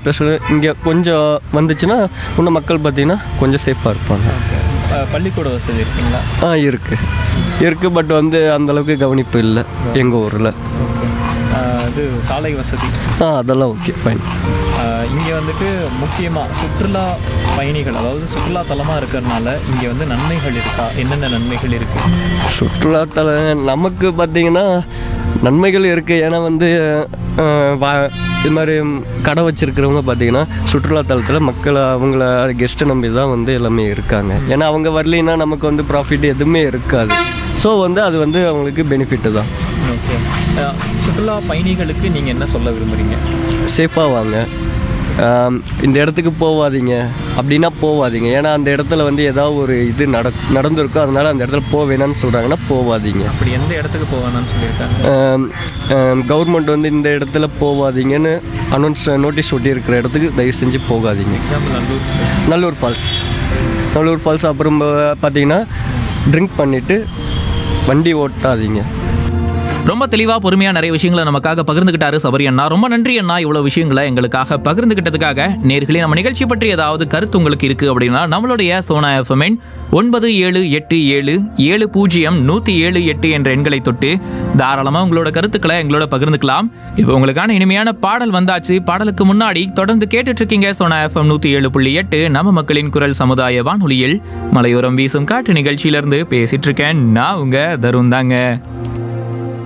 Special இங்கே கொஞ்சம் வந்துச்சுன்னா இன்னும் மக்கள் பார்த்திங்கன்னா கொஞ்சம் சேஃபாக இருப்பாங்க. பள்ளிக்கூட வசதி இருக்குங்களா? இருக்குது பட் வந்து அந்தளவுக்கு கவனிப்பு இல்லை எங்கள் ஊரில். இது சாலை வசதி அதெல்லாம் ஓகே ஃபைன். இங்கே வந்துட்டு முக்கியமாக சுற்றுலா பயணிகள், அதாவது சுற்றுலா தலமாக இருக்கிறதுனால இங்கே வந்து நன்மைகள் இருக்கா? என்னென்ன நன்மைகள் இருக்குது? சுற்றுலாத்தல நமக்கு பார்த்திங்கன்னா நன்மைகள் இருக்குது. ஏன்னா வந்து இது மாதிரி கடை வச்சுருக்கிறவங்க பார்த்திங்கன்னா சுற்றுலாத்தலத்தில் மக்கள் அவங்கள கெஸ்ட்டை நம்பி தான் வந்து எல்லாமே இருக்காங்க. ஏன்னா அவங்க வரலைன்னா நமக்கு வந்து ப்ராஃபிட் எதுவுமே இருக்காது. ஸோ வந்து அது வந்து அவங்களுக்கு பெனிஃபிட்டு தான். ஓகே, சுற்றுலா பயணிகளுக்கு நீங்கள் என்ன சொல்ல விரும்புகிறீங்க? சேஃபாக வாங்க, இந்த இடத்துக்கு போகாதீங்க அப்படின்னா போகாதீங்க. ஏன்னா அந்த இடத்துல வந்து ஏதாவது ஒரு இது நடந்திருக்கும், அதனால் அந்த இடத்துல போக வேணாம்னு சொல்கிறாங்கன்னா போகாதீங்க. அப்படி எந்த இடத்துக்கு போவேணான்னு சொல்லியிருக்காங்க? கவர்மெண்ட் வந்து இந்த இடத்துல போகாதீங்கன்னு நோட்டீஸ் ஒட்டி இருக்கிற இடத்துக்கு தயவு செஞ்சு போகாதீங்க. நல்லூர் ஃபால்ஸ். அப்புறம் பார்த்தீங்கன்னா ட்ரிங்க் பண்ணிவிட்டு வண்டி ஓட்டாதீங்க. ரொம்ப தெளிவாக பொறுமையாக நிறைய விஷயங்களை நமக்காக பகிர்ந்துக்கிட்டாரு சபரி அண்ணா. ரொம்ப நன்றி அண்ணா, இவ்வளோ விஷயங்களை எங்களுக்காக பகிர்ந்துக்கிட்டதுக்காக. நேர்களே, நம்ம நிகழ்ச்சி பற்றி ஏதாவது கருத்து உங்களுக்கு இருக்குது அப்படின்னா நம்மளுடைய சோனா எஃப்எம் 9787070178 என்ற எண்களை தொட்டு தாராளமாக உங்களோட கருத்துக்களை எங்களோட பகிர்ந்துக்கலாம். இப்போ உங்களுக்கான இனிமையான பாடல் வந்தாச்சு. பாடலுக்கு முன்னாடி தொடர்ந்து கேட்டுட்டு இருக்கீங்க சோனா எஃப்எம் 107.8 நம்ம மக்களின் குரல் சமுதாய வானொலியில் மலையோரம் வீசும் காற்று நிகழ்ச்சியிலிருந்து பேசிட்டு இருக்கேன் நான் உங்க தருண் தாங்க.